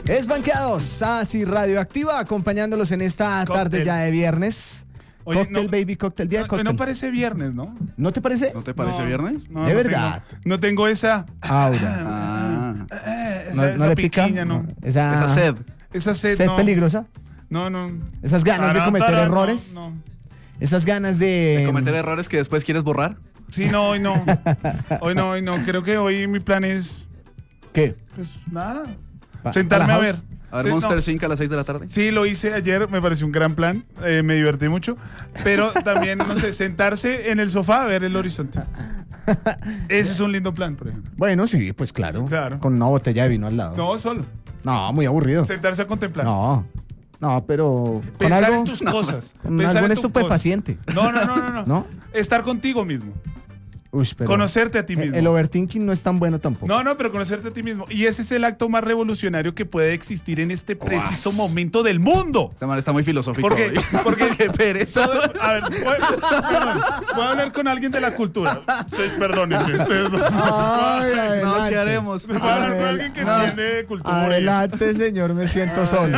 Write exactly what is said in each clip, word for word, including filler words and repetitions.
Es Banqueados, así Radioactiva, acompañándolos en esta Cóctel. tarde ya de viernes. Oye, Cóctel, no, baby, cóctel, día de No, cóctel. no parece viernes, ¿no? ¿No te parece? ¿No te parece No, viernes? no, De no verdad. tengo- no tengo esa. Aura. Ah, eh, esa ¿No, esa no le pica? piquiña, ¿no? Esa, esa sed. Esa sed, sed no. peligrosa. No, no. Esas ganas de Tarán, cometer tarán, no, errores. No, Esas ganas de... Cometer errores que después quieres borrar. Sí, no, hoy no. Hoy no, hoy no. Creo que hoy mi plan es, ¿Qué? pues nada. Pa- Sentarme para a ver. house. A ver, Sí, Monster no. cinco a las seis de la tarde. Sí, lo hice ayer, me pareció un gran plan, eh, me divertí mucho, pero también, no sé, sentarse en el sofá a ver el horizonte. Ese es un lindo plan, por ejemplo. Bueno, sí, pues claro. Sí, claro. Con una botella de vino al lado. No, solo. No, muy aburrido. Sentarse a contemplar. No, no, pero... con Pensar algo, en tus cosas. con Pensar algún en tus estupefaciente. cosas. No, no, no, no, no. ¿No? Estar contigo mismo. Uy, pero Conocerte a ti mismo. El overthinking no es tan bueno tampoco. No, no, pero conocerte a ti mismo. Y ese es el acto más revolucionario que puede existir en este preciso momento del mundo. Este man está muy filosófico Porque, hoy. porque Qué pereza. todo- a ver, voy, perdón, voy a hablar con alguien de la cultura. Sí, perdónenme, ustedes dos. Ay, adelante. No, ¿qué haremos? Voy a hablar con Adel- alguien que no. entiende de cultura. Adelante, señor, me siento solo.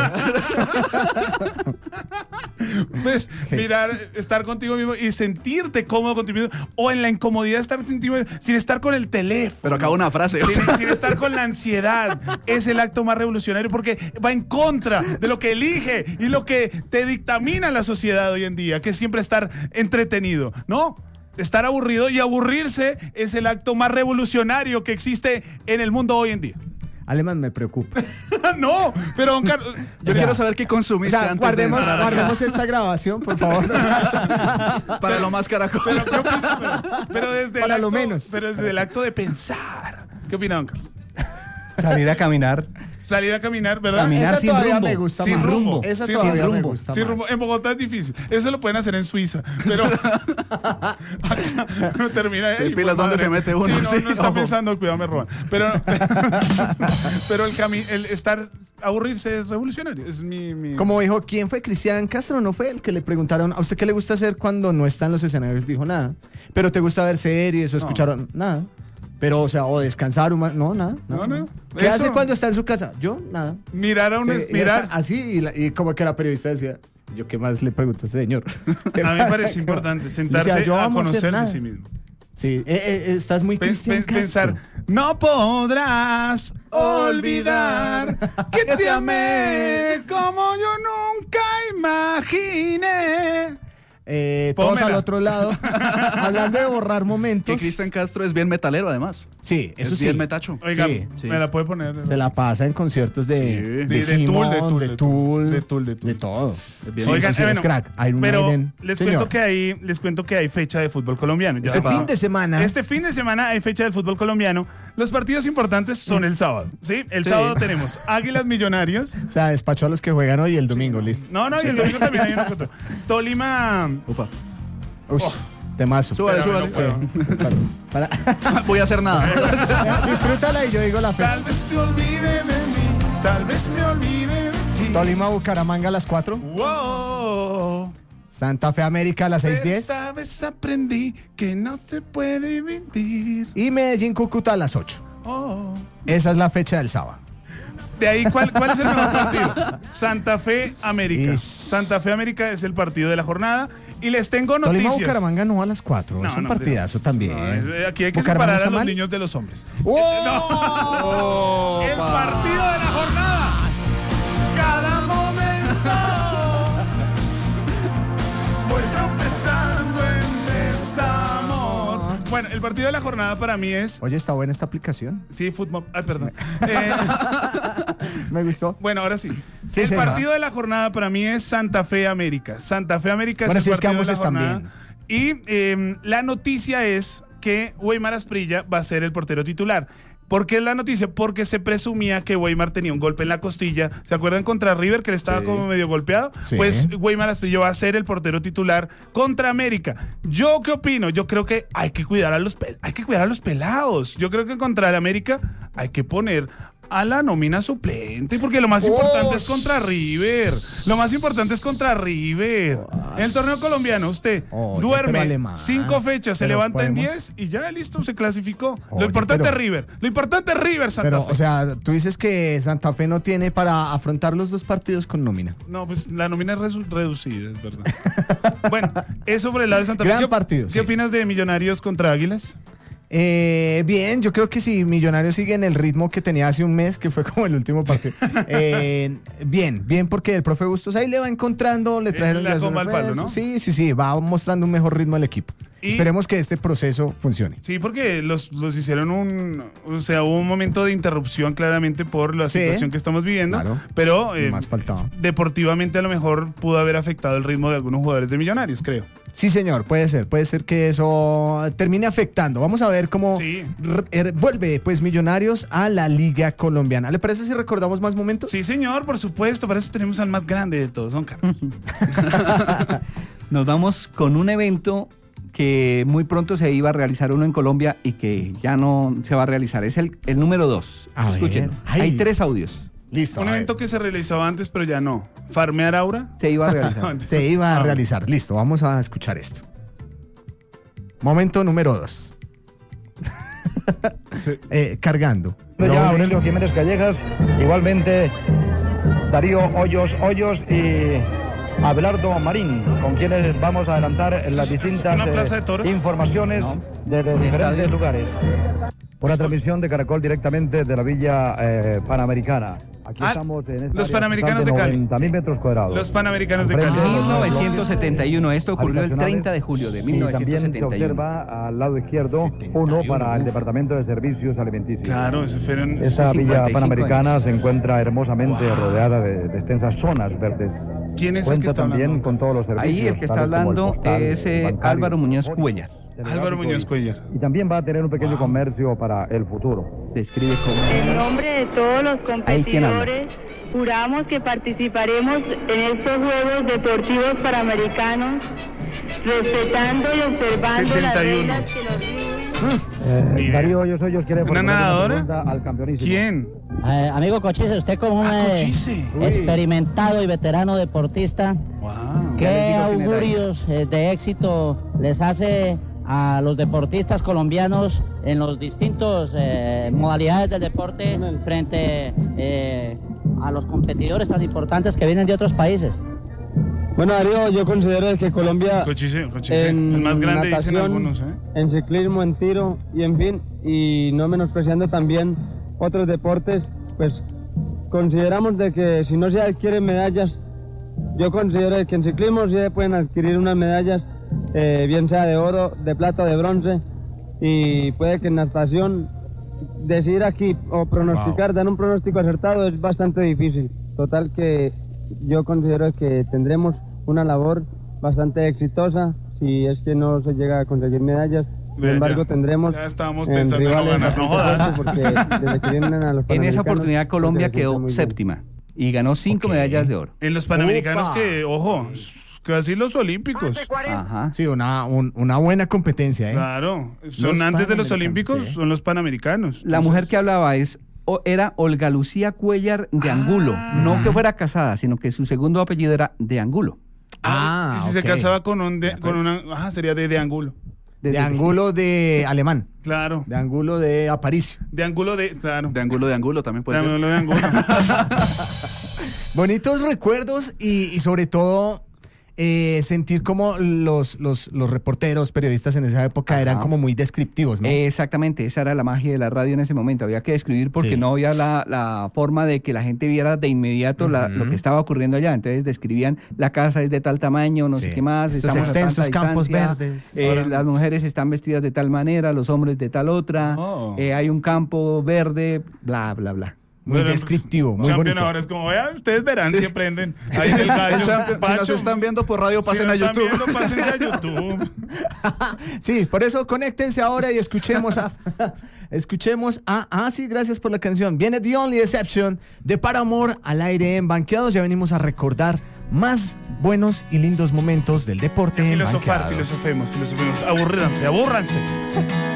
Pues mirar, estar contigo mismo y sentirte cómodo contigo mismo. O en la incomodidad de estar contigo mismo, sin estar con el teléfono. Pero acaba una frase. Sin, sin estar con la ansiedad. Es el acto más revolucionario porque va en contra de lo que elige y lo que te dictamina la sociedad hoy en día, que es siempre estar entretenido, ¿no? Estar aburrido y aburrirse es el acto más revolucionario que existe en el mundo hoy en día. Alemán, me preocupa. No, pero don Carlos, Yo O sea, quiero saber qué O consumiste sea, antes guardemos, de entrar acá. guardemos esta grabación, por favor. Para lo más caracol. pero, ¿qué opina? Pero- pero desde Para el lo acto, menos. Pero desde el acto de pensar. ¿Qué opina don Carlos? Salir a caminar. Salir a caminar, ¿verdad? Caminar Esa sin todavía rumbo. me gusta Sin más. rumbo. Esa Sin todavía me rumbo. gusta Sin más. rumbo. En Bogotá es difícil. Eso lo pueden hacer en Suiza. Pero acá no termina ahí. Sí, pilas, ¿dónde se mete uno? Sí, no, Sí, no está ojo. pensando, cuidado, me roban. Pero, pero el, cami el estar, aburrirse es revolucionario. Es mi... mi... Como dijo, ¿quién fue? Cristian Castro, ¿no fue el que le preguntaron a usted qué le gusta hacer cuando no está en los escenarios? Dijo nada. Pero te gusta ver series o escuchar nada. Pero, o sea, o descansar, o más- no, nada. No, no. ¿Qué Eso. hace cuando está en su casa? Yo, nada. Mirar a un... Sí, y mirar... esa- así, y, la- y como que la periodista decía, ¿yo qué más le pregunto a este señor? A mí me parece importante sentarse Decía, yo a vamos a hacer conocerse a nada. sí mismo. Sí, eh, eh, eh, estás muy Pen- Cristian pen- pensar, Castro. no podrás olvidar que te amé como yo nunca imaginé. Eh, todos Pónmela. al otro lado, hablando de borrar momentos. Que Cristian Castro es bien metalero, además. Sí, eso es sí. bien metacho. Oiga, Sí, sí. me la puede poner. Se la pasa en conciertos de, Sí. de, De- de Tool, de He-Man, Tool, de de Tool, Tool, de Tool, de Tool. de todo. Es bien- Sí, Oigan, sí, sí, eh, es bueno, crack. Iron pero Maiden, les señor. cuento que hay, les cuento que hay fecha de fútbol colombiano. Ya Este va. fin de semana. Este fin de semana hay fecha del fútbol colombiano. Los partidos importantes son el sábado, ¿sí? El Sí. sábado tenemos Águilas Millonarios. O sea, despachó a los que juegan hoy y el domingo, listo. No, no, y el domingo también hay uno que otro. Tolima. Upa. Uy, temazo. Súbale, Espérame, súbale. no puedo. Para- Voy a hacer nada. Disfrútala y yo digo la fecha. Tal vez te olvide de mí, tal vez me olvide de ti. Tolima, Bucaramanga a las cuatro. Wow. Santa Fe, América a las seis diez. Esta vez aprendí que no se puede mentir. Y Medellín, Cúcuta a las ocho. Oh. Esa es la fecha del sábado. De ahí, ¿cuál, ¿cuál es el mejor partido? Santa Fe, América. Ish. Santa Fe, América es el partido de la jornada. Y les tengo Tolima, noticias. Bucaramanga no a las cuatro. No, es un no, partidazo no, también. no, es- aquí hay que ¿Bucaramanga separar a está los mal? niños de los hombres. ¡Oh! El partido de la jornada. Cada momento. Voy tropezando en desamor. Bueno, el partido de la jornada para mí es... Oye, está buena esta aplicación. Sí, fútbol. Ay, perdón. Eh, Me gustó. bueno, ahora sí. Sí, el señor. partido de la jornada para mí es Santa Fe América. Santa Fe América Bueno, es sí, el es que partido ambos de la están jornada. Y eh, la noticia es que Weimar Asprilla va a ser el portero titular. ¿Por qué es la noticia? Porque se presumía que Weimar tenía un golpe en la costilla. ¿Se acuerdan contra River que le estaba Sí. como medio golpeado? Sí. Pues Weimar Asprilla va a ser el portero titular contra América. ¿Yo qué opino? Yo creo que hay que cuidar a los pel- hay que cuidar a los pelados. Yo creo que contra el América hay que poner a la nómina suplente, porque lo más Oh, importante es contra River. Lo más importante es contra River. En el torneo colombiano, usted Oye, duerme pero alemán. cinco fechas, se Pero levanta en podemos- diez y ya listo, se clasificó. Oye, lo importante pero- es River. Lo importante es River, Santa Pero, Fe. o sea, tú dices que Santa Fe no tiene para afrontar los dos partidos con nómina. No, pues la nómina es resu- reducida, es verdad. Bueno, eso por el lado de Santa Fe. Gran ¿Qué op- partido, ¿Qué sí. opinas de Millonarios contra Águilas? Eh, bien, yo creo que si Millonarios sigue en el ritmo que tenía hace un mes, que fue como el último partido. eh, bien, bien, porque el profe Bustos ahí le va encontrando, le trajeron la ya su goma al palo, refuerzo. ¿no? Sí, sí, sí, va mostrando un mejor ritmo al equipo. Y- Esperemos que este proceso funcione. Sí, porque los, los hicieron un... O sea, hubo un momento de interrupción claramente por la Sí, situación que estamos viviendo. claro. Pero Y eh, más faltaba. deportivamente a lo mejor pudo haber afectado el ritmo de algunos jugadores de Millonarios, creo. Sí, señor, puede ser, puede ser que eso termine afectando. Vamos a ver cómo Sí. r- er- vuelve pues Millonarios a la Liga Colombiana. ¿Le parece si recordamos más momentos? Sí, señor, por supuesto. Para eso tenemos al más grande de todos, don Carlos. Nos vamos con un evento que muy pronto se iba a realizar uno en Colombia y que ya no se va a realizar. Es el, el número dos. A Escuchen, ver. Ay. hay tres audios. Listo. Un a ver. evento que se realizaba antes, pero ya no. ¿Farmear Aura? Se iba a realizar. Se iba a Ah, realizar. Listo, vamos a escuchar esto. Momento número dos. Sí. Eh, cargando. Ya Loading. Aurelio Jiménez Callejas, igualmente Darío Hoyos Hoyos y Abelardo Marín, con quienes vamos a adelantar en las ¿Es- es distintas una plaza eh, de toros? informaciones de, de diferentes estadio. lugares. Por la transmisión de Caracol directamente de la Villa eh, Panamericana. Aquí Ah, estamos en esta los área Panamericanos total de Cali. noventa mil metros cuadrados. Los Panamericanos de Al Cali. frente de los mil novecientos setenta y uno. Esto ocurrió el habitacionales, treinta de julio de y mil novecientos también se setenta y uno. observa al lado izquierdo setenta y uno uno, para el uf. Departamento de Servicios Alimenticios. Claro, ese fueron... Esta cincuenta y villa cinco panamericana se encuentra hermosamente Wow. rodeada de, de extensas zonas verdes. ¿Quién es el que Cuenta está también hablando? con todos los servicios. Ahí el que está tales como el hablando postal, es el eh, bancario, Álvaro Muñoz el Cuellar. Álvaro Muñoz Cuellar. Y también va a tener un pequeño comercio para el futuro. Describe cómo. En nombre de todos los Ahí, ¿quién habla? competidores, juramos que participaremos en estos Juegos Deportivos Panamericanos, respetando y observando las setenta y uno. reglas que los rigen. Eh, Mire. Darío Hoyos Hoyos quiere ¿Una proponer nadadora? pregunta al campeonísimo. ¿Quién? Eh, amigo Cochise, usted como un Ah, eh, Cochise. experimentado y veterano deportista, Wow. Ya les ¿qué digo quién era augurios eh, de éxito les hace a los deportistas colombianos en los distintos eh, modalidades del deporte frente eh, a los competidores tan importantes que vienen de otros países? Bueno, Darío, yo considero que Colombia Cochise, Cochise. en El más grande dicen natación, algunos, ¿eh? en ciclismo, en tiro y en fin, y no menospreciando también otros deportes, pues consideramos de que si no se adquieren medallas, yo considero que en ciclismo sí se pueden adquirir unas medallas, eh, bien sea de oro, de plata, de bronce, y puede que en natación decir aquí o pronosticar, dar un pronóstico acertado es bastante difícil. Total que yo considero que tendremos una labor bastante exitosa si es que no se llega a conseguir medallas. Sin Ya, embargo, ya. tendremos Ya estábamos eh, pensando en no rivales ganar, no bastante jodas. fuertes porque desde que vienen a los En esa Panamericanos, oportunidad pues, Colombia se siente quedó muy bien. séptima y ganó cinco Ok. medallas de oro. En los Panamericanos Upa. que, ojo, casi los Olímpicos. Ajá. Sí, una, un- una buena competencia, ¿eh? Claro. Son Los antes de los Panamericanos, Olímpicos, sí. son los Panamericanos. La Entonces, mujer que hablaba es o- era Olga Lucía Cuellar de Angulo. No que fuera casada, sino que su segundo apellido era de Angulo. Ah, y si se ok. casaba con un de, Ya, con pues. una, ajá, sería de, de ángulo. De Desde- ángulo de alemán. Claro. De ángulo de Aparicio. De ángulo de, claro. De ángulo de ángulo también De puede ser. ángulo de ángulo. Bonitos recuerdos y, y sobre todo eh, sentir como los, los, los reporteros, periodistas en esa época Ajá. eran como muy descriptivos, ¿no? Exactamente, esa era la magia de la radio en ese momento. Había que describir porque Sí. no había la, la forma de que la gente viera de inmediato la- Ujú. lo que estaba ocurriendo allá. Entonces describían la casa es de tal tamaño, no Sí. sé qué más. Estos estamos a tanta extensos campos distancia, verdes. eh, Ahora- las mujeres están vestidas de tal manera, los hombres de tal otra. Oh. eh, hay un campo verde, bla, bla, bla. Muy Bueno, descriptivo, muy Champion bonito. ahora es como, vean, ustedes verán si aprenden. Ahí del gallo. El Champions, si nos Pacho. están viendo por radio, Si pasen nos a están YouTube. viendo, pásense a YouTube. Sí, por eso conéctense ahora y escuchemos a... escuchemos a... Ah, sí, gracias por la canción. Viene The Only Exception de Paramore al aire en Banqueados. Ya venimos a recordar más buenos y lindos momentos del deporte en Filosofar, Banqueados. filosofemos, filosofemos. Aburríranse, abúrranse.